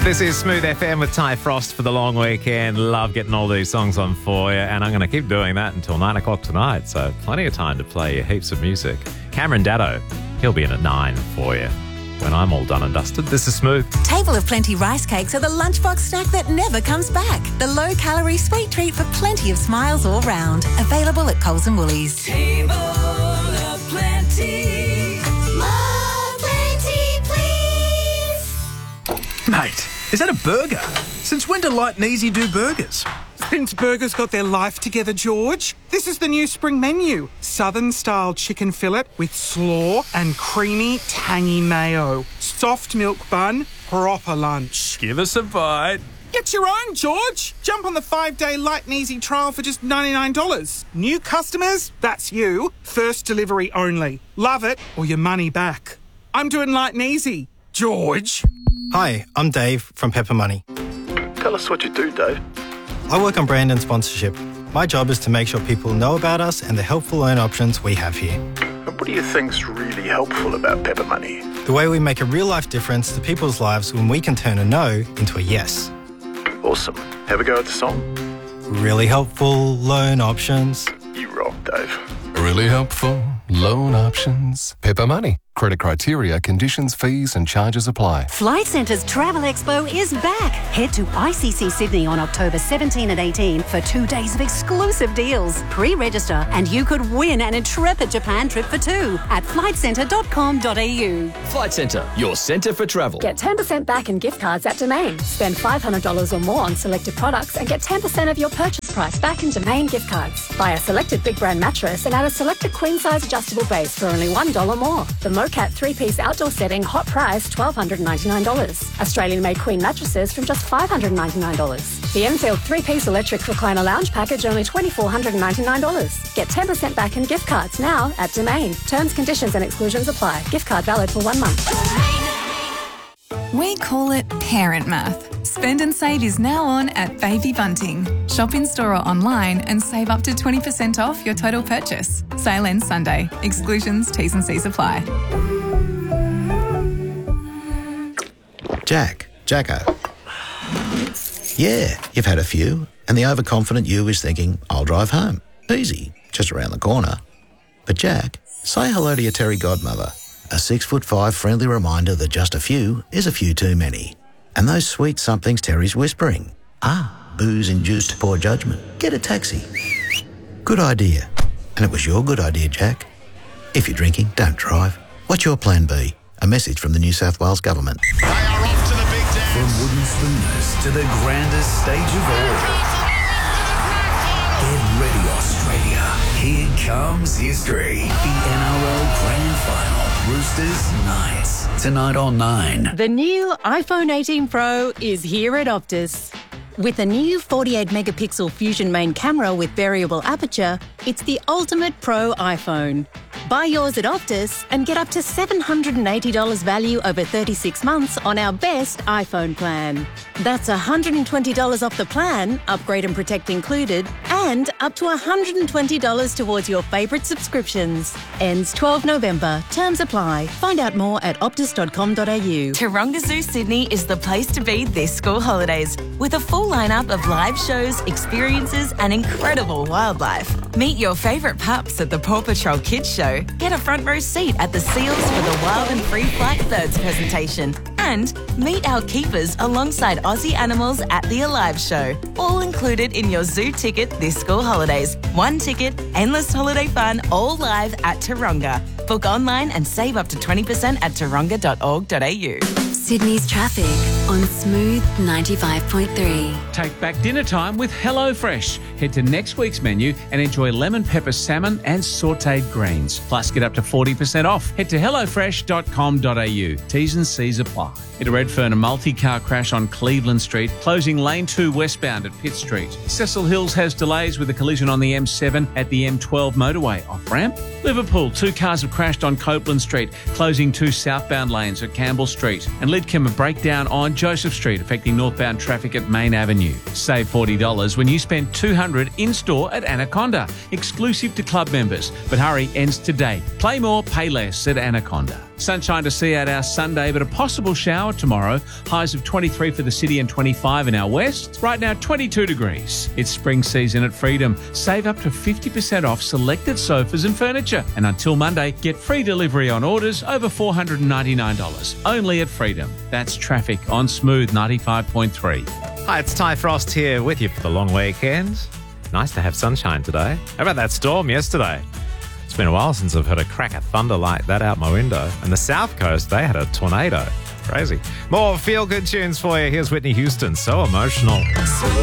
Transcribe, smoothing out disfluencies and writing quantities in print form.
This is Smooth FM with Ty Frost for the long weekend. Love getting all these songs on for you, and I'm going to keep doing that until 9 o'clock tonight, so plenty of time to play you heaps of music. Cameron Daddo, he'll be in at 9 for you when I'm all done and dusted. This is Smooth. Table of Plenty rice cakes are the lunchbox snack that never comes back. The low-calorie sweet treat for plenty of smiles all round. Available at Coles and Woolies. Table of Plenty. More plenty, please. Mate, is that a burger? Since when do Light and Easy do burgers? Since burgers got their life together, George. This is the new spring menu. Southern-style chicken fillet with slaw and creamy, tangy mayo. Soft milk bun, proper lunch. Give us a bite. Get your own, George. Jump on the 5-day Light and Easy trial for just $99. New customers, that's you. First delivery only. Love it or your money back. I'm doing Light and Easy. George. Hi, I'm Dave from Pepper Money. Tell us what you do, Dave. I work on brand and sponsorship. My job is to make sure people know about us and the helpful loan options we have here. And what do you think's really helpful about Pepper Money? The way we make a real-life difference to people's lives when we can turn a no into a yes. Awesome. Have a go at the song? Really helpful loan options. You rock, Dave. Really helpful loan options. Pepper Money. Credit criteria, conditions, fees and charges apply. Flight Centre's Travel Expo is back. Head to ICC Sydney on October 17 and 18 for 2 days of exclusive deals. Pre-register and you could win an intrepid Japan trip for two at flightcentre.com.au. Flight Centre, your centre for travel. Get 10% back in gift cards at Domain. Spend $500 or more on selected products and get 10% of your purchase price back in Domain gift cards. Buy a selected big brand mattress and add a selected queen size adjustable base for only $1 more. The Mocat 3-piece outdoor setting, hot price $1,299. Australian-made queen mattresses from just $599. The Enfield 3-piece electric recliner lounge package, only $2,499. Get 10% back in gift cards now at Domain. Terms, conditions and exclusions apply. Gift card valid for 1 month. We call it parent math. Spend and Save is now on at Baby Bunting. Shop in store or online and save up to 20% off your total purchase. Sale ends Sunday. Exclusions, T's and C's apply. Jacko. Yeah, you've had a few, and the overconfident you is thinking, I'll drive home. Easy, just around the corner. But Jack, say hello to your Terry godmother. A 6'5" friendly reminder that just a few is a few too many. And those sweet somethings Terry's whispering. Booze-induced poor judgment. Get a taxi. Good idea. And it was your good idea, Jack. If you're drinking, don't drive. What's your plan B? A message from the New South Wales Government. They are off to the big dance. From wooden spooners to the grandest stage of all. Get ready, Australia. Here comes history. The NRL Grand Final. Roosters Knights. Tonight on 9. The new iPhone 18 Pro is here at Optus. With a new 48-megapixel Fusion main camera with variable aperture, it's the ultimate pro iPhone. Buy yours at Optus and get up to $780 value over 36 months on our best iPhone plan. That's $120 off the plan, upgrade and protect included, and up to $120 towards your favourite subscriptions. Ends 12 November. Terms apply. Find out more at optus.com.au. Taronga Zoo Sydney is the place to be this school holidays, with a full lineup of live shows, experiences and incredible wildlife. Meet your favourite pups at the Paw Patrol Kids Show. Get a front row seat at the Seals for the Wild and Free Flight Birds presentation. And meet our keepers alongside Aussie animals at the Alive Show. All included in your zoo ticket this school holidays. One ticket, endless holiday fun, all live at Taronga. Book online and save up to 20% at taronga.org.au. Sydney's traffic on Smooth 95.3. Take back dinner time with HelloFresh. Head to next week's menu and enjoy lemon pepper salmon and sautéed greens. Plus, get up to 40% off. Head to hellofresh.com.au. T's and C's apply. At Redfern, a multi-car crash on Cleveland Street, closing lane 2 westbound at Pitt Street. Cecil Hills has delays with a collision on the M7 at the M12 motorway off-ramp. Liverpool, 2 cars have crashed on Copeland Street, closing 2 southbound lanes at Campbell Street. And Lidcombe, a breakdown on Joseph Street, affecting northbound traffic at Main Avenue. Save $40 when you spend $200 in-store at Anaconda, exclusive to club members. But hurry, ends today. Play more, pay less at Anaconda. Sunshine to see out our Sunday, but a possible shower tomorrow. Highs of 23 for the city and 25 in our west. Right now, 22 degrees. It's spring season at Freedom. Save up to 50% off selected sofas and furniture. And until Monday, get free delivery on orders over $499. Only at Freedom. That's traffic on Smooth 95.3. Hi, it's Ty Frost here with you for the long weekend. Nice to have sunshine today. How about that storm yesterday? It's been a while since I've heard a crack of thunder like that out my window. And the South Coast, they had a tornado. Crazy. More feel-good tunes for you. Here's Whitney Houston, So Emotional.